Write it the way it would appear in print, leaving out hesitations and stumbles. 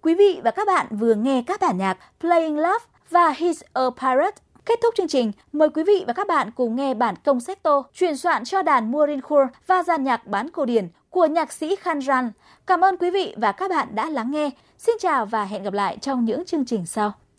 Quý vị và các bạn vừa nghe các bản nhạc Playing Love và He's a Pirate. Kết thúc chương trình, mời quý vị và các bạn cùng nghe bản concerto chuyển soạn cho đàn Maureenkhor và dàn nhạc bán cổ điển của nhạc sĩ Khanjan. Cảm ơn quý vị và các bạn đã lắng nghe. Xin chào và hẹn gặp lại trong những chương trình sau.